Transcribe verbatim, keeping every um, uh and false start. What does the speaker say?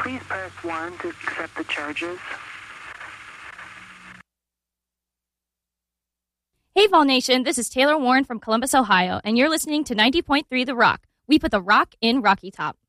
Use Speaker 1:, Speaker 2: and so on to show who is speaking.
Speaker 1: Please press one to accept the charges.
Speaker 2: Hey, Vol Nation, this is Taylor Warren from Columbus, Ohio, and you're listening to ninety point three The Rock. We put the rock in Rocky Top.